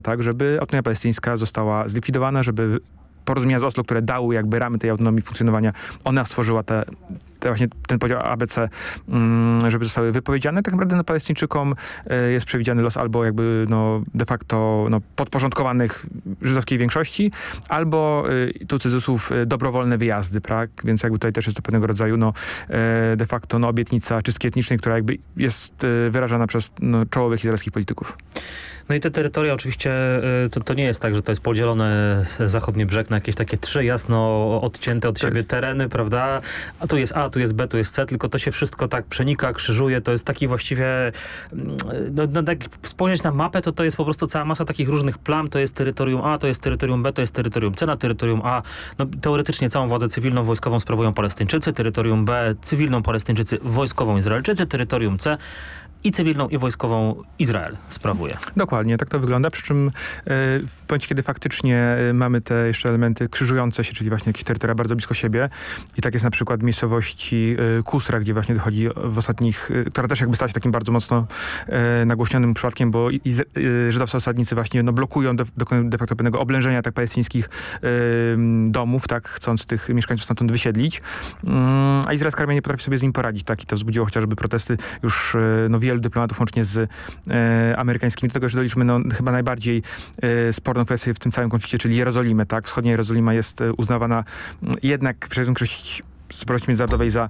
tak, żeby autonomia palestyńska została zlikwidowana, żeby porozumienia z Oslo, które dały jakby ramy tej autonomii funkcjonowania, ona stworzyła właśnie ten podział ABC, żeby zostały wypowiedziane. Tak naprawdę Palestyńczykom jest przewidziany los albo jakby de facto podporządkowanych żydowskiej większości, albo tu cudzysłów dobrowolne wyjazdy, tak? Więc jakby tutaj też jest to pewnego rodzaju de facto obietnica czystki etnicznej, która jakby jest wyrażana przez czołowych izraelskich polityków. No i te terytoria oczywiście, to nie jest tak, że to jest podzielone zachodni brzeg na jakieś takie 3 jasno odcięte od siebie tereny, prawda? A tu jest A, tu jest B, tu jest C, tylko to się wszystko tak przenika, krzyżuje. To jest taki właściwie, jak spojrzeć na mapę, to jest po prostu cała masa takich różnych plam. To jest terytorium A, to jest terytorium B, to jest terytorium C. Na terytorium A, teoretycznie całą władzę cywilną, wojskową sprawują Palestyńczycy. Terytorium B, cywilną Palestyńczycy, wojskową Izraelczycy. Terytorium C i cywilną, i wojskową Izrael sprawuje. Dokładnie, tak to wygląda, przy czym w momencie, kiedy faktycznie mamy te jeszcze elementy krzyżujące się, czyli właśnie jakieś terytoria bardzo blisko siebie i tak jest na przykład w miejscowości Kusra, gdzie właśnie dochodzi w ostatnich, która też jakby stała się takim bardzo mocno nagłośnionym przypadkiem, bo żydowscy osadnicy właśnie blokują de facto pewnego oblężenia tak palestyńskich domów, tak, chcąc tych mieszkańców stamtąd wysiedlić, a izraelska armia nie potrafi sobie z nim poradzić, tak, i to wzbudziło chociażby protesty już wielu dyplomatów, łącznie z amerykańskimi. Do tego jeszcze doliczmy chyba najbardziej sporną kwestię w tym całym konflikcie, czyli Jerozolimę. Tak? Wschodnia Jerozolima jest uznawana jednak przez większość społeczności międzynarodowej za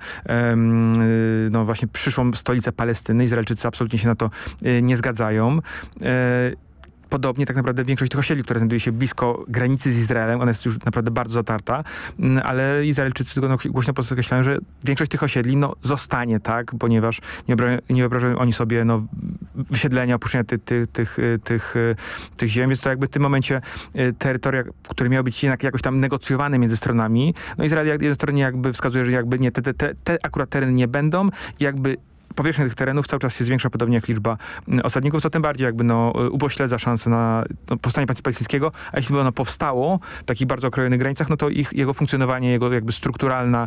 właśnie przyszłą stolicę Palestyny. Izraelczycy absolutnie się na to nie zgadzają. Podobnie tak naprawdę większość tych osiedli, które znajduje się blisko granicy z Izraelem, ona jest już naprawdę bardzo zatarta, ale Izraelczycy tylko głośno podkreślają, że większość tych osiedli zostanie, tak, ponieważ nie wyobrażają oni sobie wysiedlenia, opuszczenia tych ziem, więc to jakby w tym momencie terytoria, które miały być jednak jakoś tam negocjowane między stronami, Izrael jednostronnie jakby wskazuje, że jakby nie, te akurat tereny nie będą, jakby powierzchnia tych terenów cały czas się zwiększa, podobnie jak liczba osadników, co tym bardziej jakby upośledza szansę na powstanie państwa palestyńskiego, a jeśli by ono powstało w takich bardzo okrojonych granicach, to jego funkcjonowanie, jego jakby strukturalna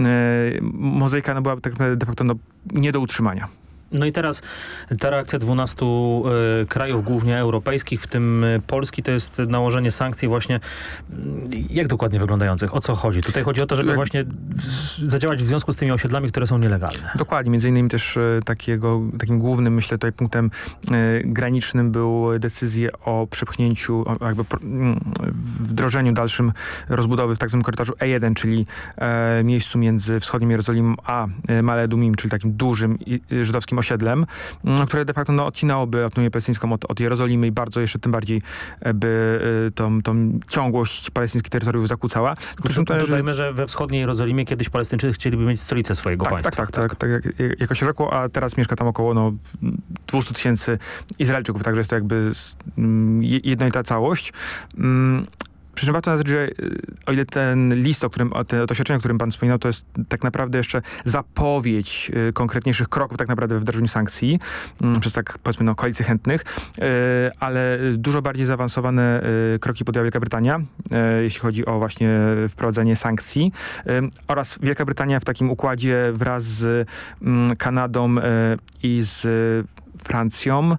mozaika byłaby tak naprawdę de facto nie do utrzymania. No i teraz ta reakcja 12 krajów, głównie europejskich, w tym Polski, to jest nałożenie sankcji właśnie, jak dokładnie wyglądających? O co chodzi? Tutaj chodzi o to, żeby właśnie zadziałać w związku z tymi osiedlami, które są nielegalne. Dokładnie. Między innymi też takim głównym, myślę, tutaj punktem granicznym był decyzja o przepchnięciu, jakby wdrożeniu dalszym rozbudowy w tak zwanym korytarzu E1, czyli miejscu między wschodnią Jerozolimą a Male Adumim, czyli takim dużym żydowskim osiedlem, które de facto odcinałoby autonomię palestyńską od Jerozolimy i bardzo jeszcze tym bardziej by tą ciągłość palestyńskich terytoriów zakłócała. Dodajmy, że we wschodniej Jerozolimie kiedyś Palestyńczycy chcieliby mieć stolicę swojego państwa. Tak, jak się rzekło, a teraz mieszka tam około 200 000 Izraelczyków, także jest to jakby jednolita całość. Przy czym warto naznać, że o ile ten list, to oświadczenie, o którym pan wspominał, to jest tak naprawdę jeszcze zapowiedź konkretniejszych kroków tak naprawdę we wdrożeniu sankcji przez tak powiedzmy koalicję chętnych, ale dużo bardziej zaawansowane kroki podjęła Wielka Brytania, jeśli chodzi o właśnie wprowadzenie sankcji oraz Wielka Brytania w takim układzie wraz z Kanadą i z Francją,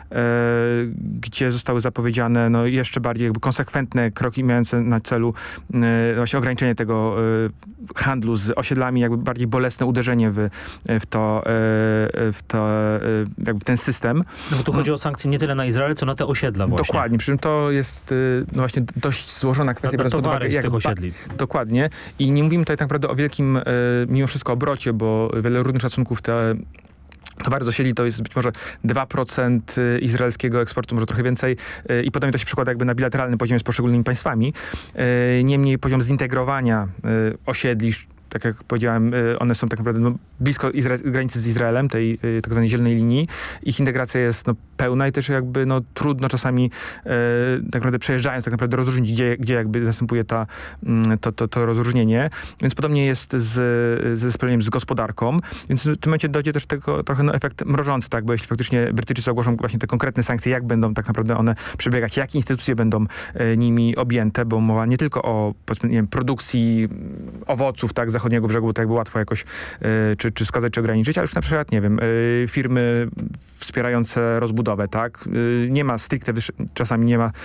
gdzie zostały zapowiedziane jeszcze bardziej jakby konsekwentne kroki mające na celu właśnie ograniczenie tego handlu z osiedlami, jakby bardziej bolesne uderzenie w ten system. No bo tu chodzi o sankcje nie tyle na Izrael, co na te osiedla właśnie. Dokładnie, przy czym to jest właśnie dość złożona kwestia. Na towary z tych osiedli. Dokładnie. I nie mówimy tutaj tak naprawdę o wielkim mimo wszystko obrocie, bo wiele różnych szacunków towary z osiedli to jest być może 2% izraelskiego eksportu, może trochę więcej i potem to się przekłada jakby na bilateralnym poziomie z poszczególnymi państwami. Niemniej poziom zintegrowania osiedli, tak jak powiedziałem, one są tak naprawdę blisko granicy z Izraelem, tej tak zwanej zielonej linii. Ich integracja jest pełna i też jakby trudno czasami tak naprawdę przejeżdżając tak naprawdę rozróżnić, gdzie jakby następuje to rozróżnienie. Więc podobnie jest ze speleniem z gospodarką. Więc w tym momencie dojdzie też tego trochę efekt mrożący, tak? Bo jeśli faktycznie Brytyjczycy ogłoszą właśnie te konkretne sankcje, jak będą tak naprawdę one przebiegać, jakie instytucje będą nimi objęte, bo mowa nie tylko o powiedzmy, nie wiem, produkcji owoców, tak, zachodnich zachodniego brzegu, to jakby łatwo jakoś czy skazać, czy ograniczyć, ale już na przykład, nie wiem, firmy wspierające rozbudowę, tak? Nie ma stricte, czasami nie ma